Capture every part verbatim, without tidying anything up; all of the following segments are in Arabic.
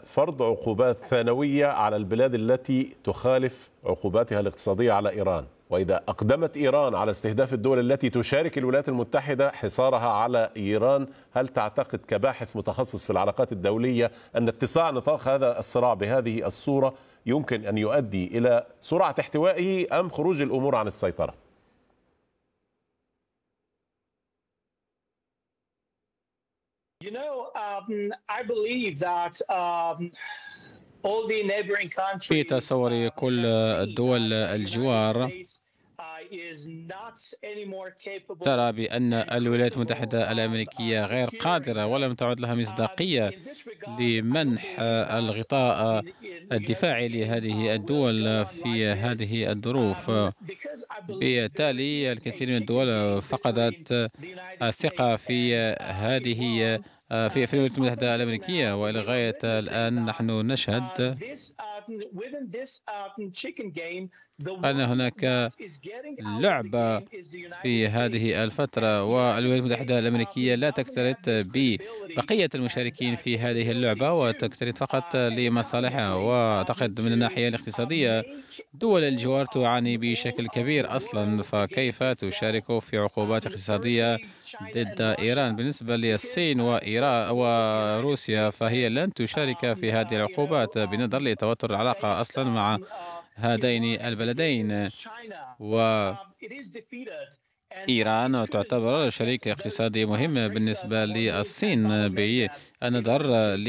فرض عقوبات ثانوية على البلاد التي تخالف عقوباتها الاقتصادية على إيران، وإذا أقدمت إيران على استهداف الدول التي تشارك الولايات المتحدة حصارها على إيران، هل تعتقد كباحث متخصص في العلاقات الدولية أن اتساع نطاق هذا الصراع بهذه الصورة يمكن أن يؤدي إلى سرعة احتوائه أم خروج الأمور عن السيطرة؟ You know, um, I believe that um, all the neighboring countries, في تصور كل الدول الجوار ترى بأن الولايات المتحدة الأمريكية غير قادرة ولم تعد لها مصداقية لمنح الغطاء الدفاعي لهذه الدول في هذه الظروف. بالتالي الكثير من الدول فقدت الثقة في هذه في في الولايات المتحدة الأمريكية، وإلى غاية الآن نحن نشهد أن هناك لعبة في هذه الفترة، والولايات المتحدة الأمريكية لا تكترث ببقية المشاركين في هذه اللعبة وتكترث فقط لمصالحها. وأعتقد من الناحية الاقتصادية دول الجوار تعاني بشكل كبير أصلا، فكيف تشارك في عقوبات اقتصادية ضد إيران؟ بالنسبة للصين وإيران وروسيا فهي لن تشارك في هذه العقوبات بنظر لتوتر العلاقة أصلا مع هذين البلدين، وإيران تعتبر شريك اقتصادي مهم بالنسبة للصين بالنظر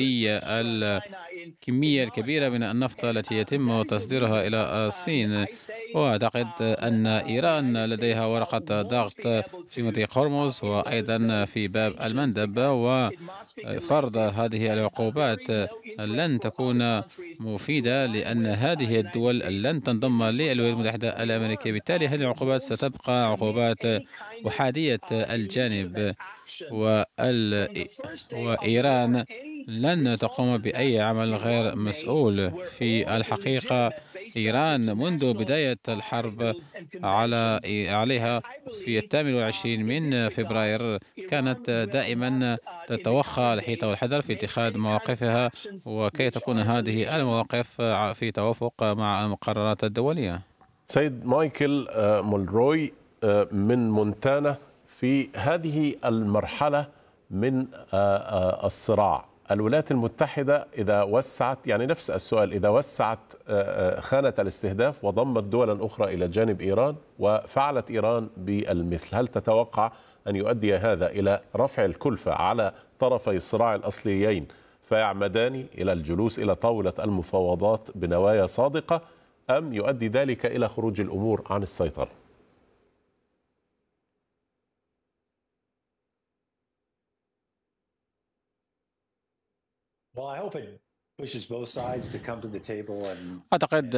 للكمية الكبيرة من النفط التي يتم تصديرها إلى الصين. وأعتقد أن إيران لديها ورقة ضغط في مضيق هرمز وأيضا في باب المندب، وفرض هذه العقوبات لن تكون مفيدة لأن هذه الدول لن تنضم للولايات المتحدة الأمريكية. بالتالي هذه العقوبات ستبقى عقوبات أحادية الجانب، وإيران لن تقوم بأي عمل غير مسؤول. في الحقيقة إيران منذ بداية الحرب على عليها في الثامن والعشرين من فبراير كانت دائما تتوخى الحيطة والحذر في اتخاذ مواقفها، وكي تكون هذه المواقف في توافق مع المقررات الدولية. سيد مايكل مولروي من مونتانا، في هذه المرحلة من الصراع الولايات المتحدة إذا وسعت، يعني نفس السؤال، إذا وسعت خانة الاستهداف وضمت دولا أخرى إلى جانب إيران وفعلت إيران بالمثل، هل تتوقع أن يؤدي هذا إلى رفع الكلفة على طرفي الصراع الأصليين فيعمدان إلى الجلوس إلى طاولة المفاوضات بنوايا صادقة، أم يؤدي ذلك إلى خروج الأمور عن السيطرة؟ أعتقد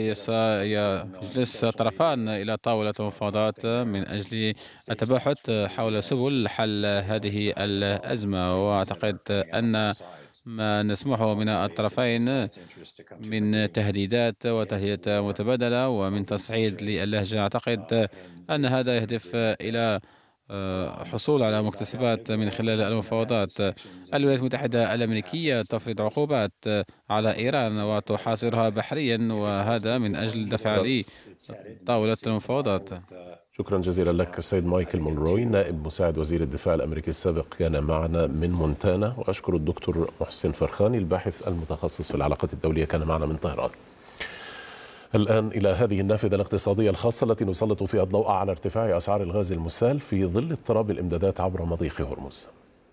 يجلس الطرفان إلى طاولة المفاوضات من أجل التباحث حول سبل حل هذه الأزمة، وأعتقد أن ما نسمعه من الطرفين من تهديدات وتهديدات متبادلة ومن تصعيد للهجة، أعتقد أن هذا يهدف إلى حصول على مكتسبات من خلال المفاوضات. الولايات المتحدة الأمريكية تفرض عقوبات على إيران وتحاصرها بحريا، وهذا من أجل دفع لطاولة المفاوضات. شكرا جزيلا لك السيد مايكل مولروي، نائب مساعد وزير الدفاع الأمريكي السابق، كان معنا من مونتانا. وأشكر الدكتور محسن فرخاني الباحث المتخصص في العلاقات الدولية، كان معنا من طهران. الآن إلى هذه النافذة الاقتصادية الخاصة التي نسلط فيها الضوء على ارتفاع أسعار الغاز المسال في ظل اضطراب الإمدادات عبر مضيق هرمز.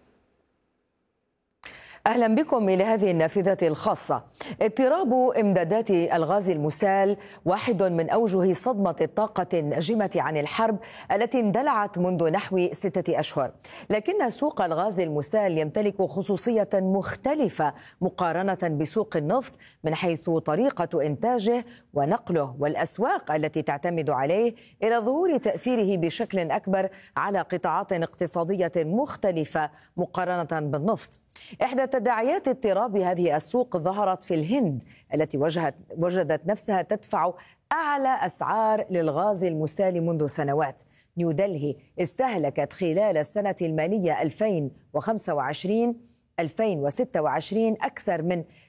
أهلا بكم إلى هذه النافذة الخاصة. اضطراب إمدادات الغاز المسال واحد من أوجه صدمة الطاقة الناجمة عن الحرب التي اندلعت منذ نحو ستة أشهر، لكن سوق الغاز المسال يمتلك خصوصية مختلفة مقارنة بسوق النفط من حيث طريقة إنتاجه ونقله والأسواق التي تعتمد عليه، إلى ظهور تأثيره بشكل أكبر على قطاعات اقتصادية مختلفة مقارنة بالنفط. إحدى تداعيات اضطراب هذه السوق ظهرت في الهند التي وجهت وجدت نفسها تدفع أعلى أسعار للغاز المسال منذ سنوات. نيودلهي استهلكت خلال السنة المالية ألفين وخمسة وعشرين ألفين وستة وعشرين أكثر من